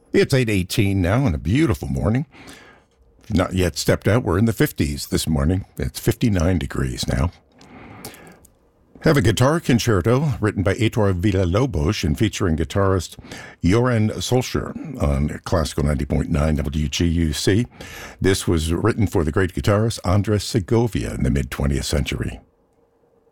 It's 8:18 now and a beautiful morning. Not yet stepped out. We're in the 50s this morning. It's 59 degrees now. Have a guitar concerto written by Heitor Villa-Lobos and featuring guitarist Joran Solskjaer on Classical 90.9 WGUC. This was written for the great guitarist Andres Segovia in the mid-20th century.